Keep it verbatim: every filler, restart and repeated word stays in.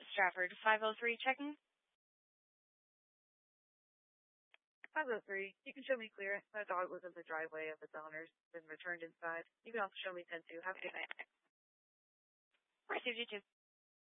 Stratford, five oh three checking. five oh three, you can show me clearance. My dog was in the driveway of its owners, been returned inside. You can also show me ten two. Have a good night. Received you too.